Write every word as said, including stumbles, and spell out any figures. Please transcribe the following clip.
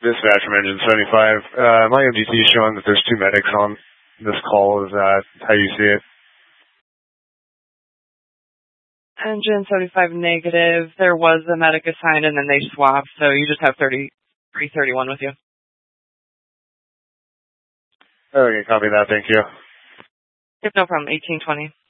Dispatch from Engine seventy-five. Uh, my M D T is showing that there's two medics on this call. Is that how you see it? Engine seventy-five negative. There was a medic assigned and then they swapped, so you just have thirty-three thirty-one with you. Okay, copy that. Thank you. Yep, no problem. eighteen twenty.